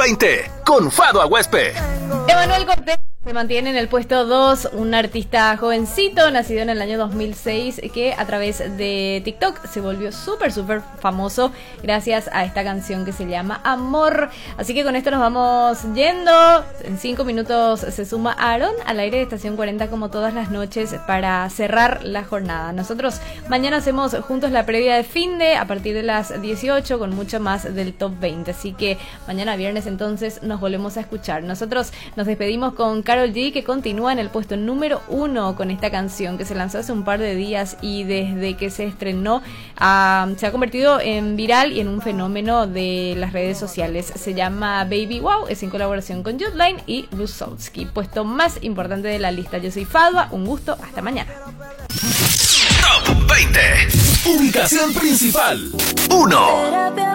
20 con Fado Aguespe. Emanuel Cortés se mantiene en el puesto 2, un artista jovencito, nacido en el año 2006, que a través de TikTok se volvió súper famoso gracias a esta canción que se llama Amor. Así que con esto nos vamos yendo. En 5 minutos se suma Aaron al aire de Estación 40 como todas las noches para cerrar la jornada. Nosotros mañana hacemos juntos la previa de finde a partir de las 18 con mucho más del Top 20. Así que mañana viernes entonces nos volvemos a escuchar. Nosotros nos despedimos con Karol G, que continúa en el puesto número 1 con esta canción que se lanzó hace un par de días y desde que se estrenó se ha convertido en viral y en un fenómeno de las redes sociales. Se llama Baby Wow, es en colaboración con Jutline y Rusowski. Puesto más importante de la lista. Yo soy Fadwa, un gusto, hasta mañana. Top 20. Ubicación principal 1.